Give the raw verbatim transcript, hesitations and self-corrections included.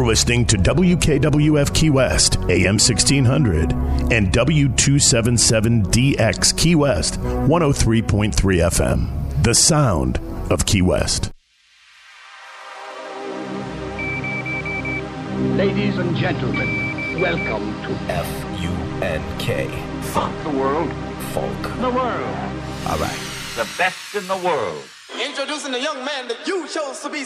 listening to W K W F Key West, A M sixteen hundred, and W two seventy-seven D X Key West, one oh three point three F M. The sound of Key West. Ladies and gentlemen, welcome to F U N K. Funk the world. Folk. The world. All right. The best in the world. Introducing the young man that you chose to be